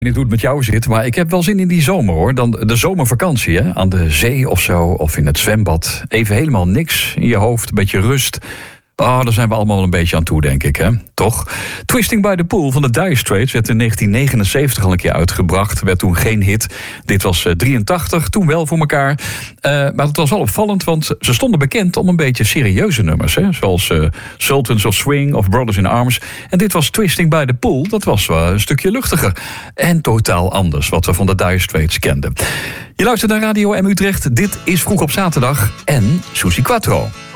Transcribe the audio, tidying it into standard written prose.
weet niet hoe het met jou zit, maar ik heb wel zin in die zomer, hoor. Dan de zomervakantie, hè? Aan de zee of zo, of in het zwembad. Even helemaal niks in je hoofd, een beetje rust. Daar zijn we allemaal een beetje aan toe, denk ik, hè? Toch? Twisting by the Pool van de Dire Straits werd in 1979 al een keer uitgebracht. Werd toen geen hit. Dit was 83, toen wel voor elkaar. Maar het was wel opvallend, want ze stonden bekend om een beetje serieuze nummers, hè? Zoals Sultans of Swing of Brothers in Arms. En dit was Twisting by the Pool. Dat was een stukje luchtiger. En totaal anders, wat we van de Dire Straits kenden. Je luistert naar Radio M Utrecht. Dit is Vroeg op Zaterdag en Susi Quattro.